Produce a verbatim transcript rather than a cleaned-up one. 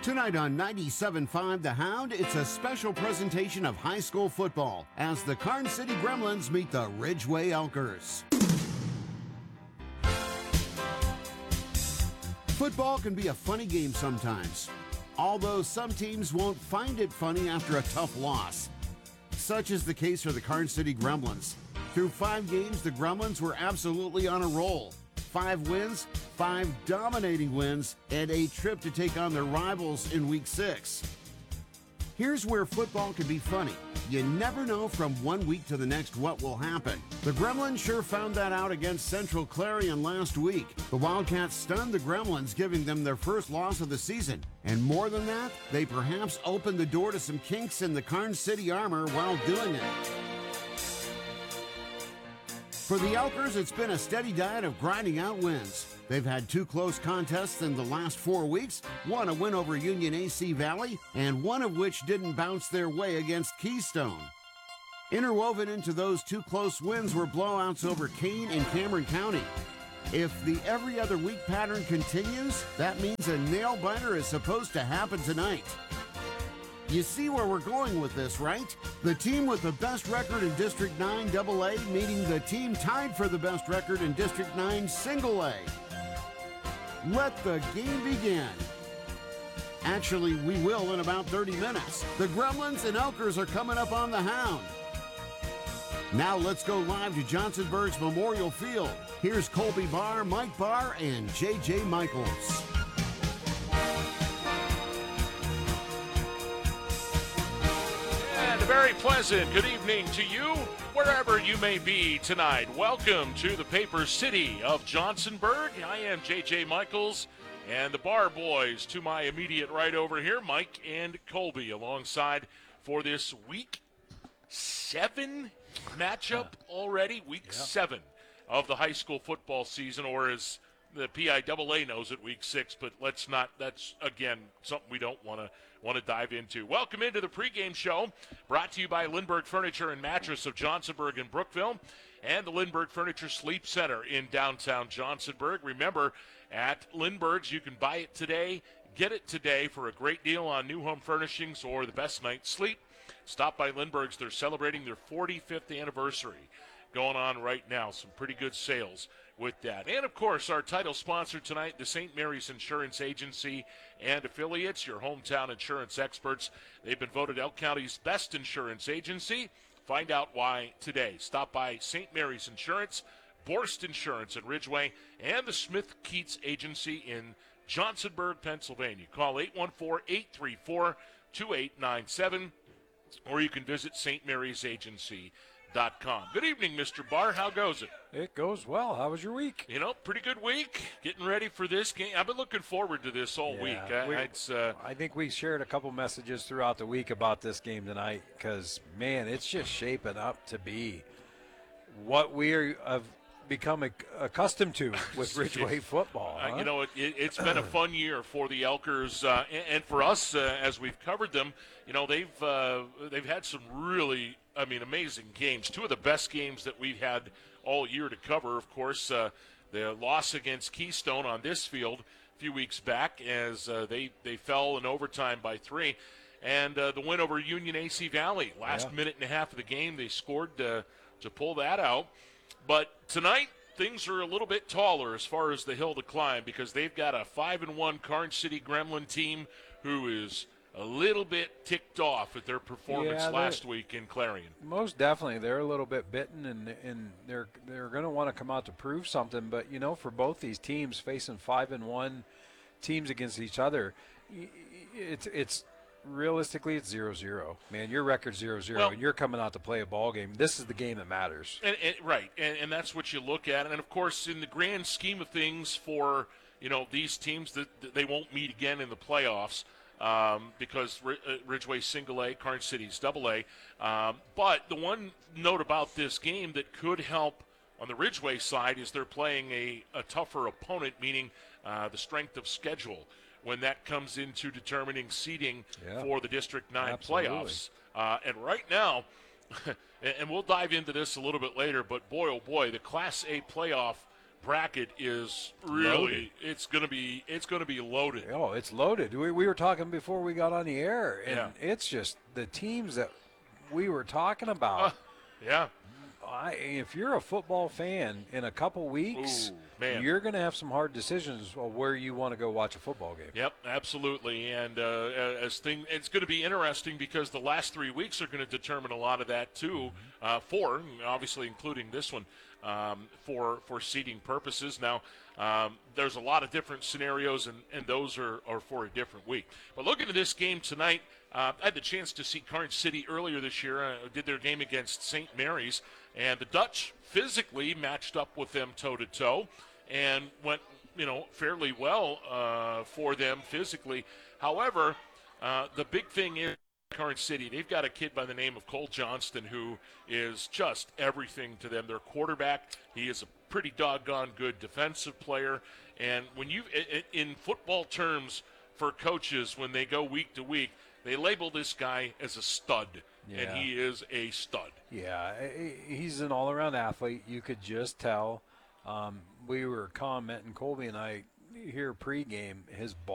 Tonight on ninety-seven point five The Hound, it's a special presentation of high school football as the Karn City Gremlins meet the Ridgeway Elkers. Football can be a funny game sometimes, although some teams won't find it funny after a tough loss. Such is the case for the Karn City Gremlins. Through five games, the Gremlins were absolutely on a roll. Five wins, five dominating wins, and a trip to take on their rivals in week six. Here's where football can be funny. You never know from one week to the next what will happen. The Gremlins sure found that out against Central Clarion last week. The Wildcats stunned the Gremlins, giving them their first loss of the season. And more than that, they perhaps opened the door to some kinks in the Karn City armor while doing it. For the Elkers, it's been a steady diet of grinding out wins. They've had two close contests in the last four weeks, one a win over Union A C Valley, and one of which didn't bounce their way against Keystone. Interwoven into those two close wins were blowouts over Kane and Cameron County. If the every other week pattern continues, that means a nail-biter is supposed to happen tonight. You see where we're going with this, right? The team with the best record in District nine double A meeting the team tied for the best record in District nine single A. Let the game begin. Actually, we will in about thirty minutes. The Gremlins and Elkers are coming up on the Hound. Now let's go live to Johnsonburg's Memorial Field. Here's Colby Barr, Mike Barr, and J J Michaels. Very pleasant good evening to you, wherever you may be tonight. Welcome to the Paper City of Johnsonburg. I am J J Michaels, and the Bar Boys to my immediate right over here, Mike and Colby, alongside for this week seven matchup already, week yeah. seven of the high school football season, or as the P I A A knows it, week six, but let's not, that's, again, something we don't want to want to dive into. Welcome into the pregame show, brought to you by Lindbergh Furniture and Mattress of Johnsonburg and Brookville, and the Lindbergh Furniture Sleep Center in downtown Johnsonburg. Remember, at Lindbergh's, you can buy it today, get it today for a great deal on new home furnishings or the best night's sleep. Stop by Lindbergh's. They're celebrating their forty-fifth anniversary going on right now. Some pretty good sales with that. And, of course, our title sponsor tonight, the Saint Mary's Insurance Agency and Affiliates, your hometown insurance experts. They've been voted Elk County's best insurance agency. Find out why today. Stop by Saint Mary's Insurance, Borst Insurance in Ridgeway, and the Smith Keats Agency in Johnsonburg, Pennsylvania. Call eight one four, eight three four, two eight nine seven, or you can visit S T Marys Agency dot com. Good evening, Mister Barr. How goes it? It goes well. How was your week? You know, pretty good week. Getting ready for this game. I've been looking forward to this all yeah, week. I, we, it's, uh, I think we shared a couple messages throughout the week about this game tonight because, man, it's just shaping up to be what we are, have become a, accustomed to with Ridgeway football. Huh? Uh, you know, it, it, it's been a fun year for the Elkers, uh, and, and for us uh, as we've covered them. You know, they've uh, they've had some really, I mean, amazing games. Two of the best games that we've had all year to cover. Of course, uh, the loss against Keystone on this field a few weeks back as uh, they, they fell in overtime by three. And uh, the win over Union A C Valley. Last yeah. minute and a half of the game, they scored uh, to pull that out. But tonight, things are a little bit taller as far as the hill to climb because they've got a five and one Karn City Gremlin team who is a little bit ticked off at their performance yeah, last week in Clarion. Most definitely, they're a little bit bitten, and and they're they're going to want to come out to prove something. But you know, for both these teams facing five and one teams against each other, it's it's realistically it's zero zero. Man, your record's zero zero, well, and you're coming out to play a ball game. This is the game that matters. And, and, right, and, and that's what you look at. And of course, in the grand scheme of things, for you know these teams that, that they won't meet again in the playoffs. Um, because R- uh, Ridgeway single A, Karn City's double A. Um, but the one note about this game that could help on the Ridgeway side is they're playing a, a tougher opponent, meaning uh, the strength of schedule when that comes into determining seeding yeah. for the District nine Absolutely. playoffs. Uh, and right now, and we'll dive into this a little bit later, but boy, oh boy, the Class A playoff bracket is really Loaded. it's going to be it's going to be loaded. Oh, it's loaded. We, we were talking before we got on the air, and Yeah. it's just the teams that we were talking about. Uh, yeah. I, if you're a football fan, in a couple weeks, Ooh, man. you're going to have some hard decisions of where you want to go watch a football game. Yep, absolutely. And uh, as thing, it's going to be interesting because the last three weeks are going to determine a lot of that too. Uh, for obviously including this one um, for for seeding purposes. Now, um, there's a lot of different scenarios, and, and those are, are for a different week. But looking at this game tonight, uh, I had the chance to see Kearney City earlier this year. Uh, did their game against Saint Mary's, and the Dutch physically matched up with them toe to toe, and went you know fairly well uh, for them physically. However, uh, the big thing is Kearney City, they've got a kid by the name of Cole Johnston who is just everything to them. Their quarterback, he is a pretty doggone good defensive player. And when you, in football terms for coaches, when they go week to week, they label this guy as a stud, Yeah. and he is a stud. Yeah, he's an all-around athlete. You could just tell. Um, we were commenting, Colby and I, here pregame, his ball.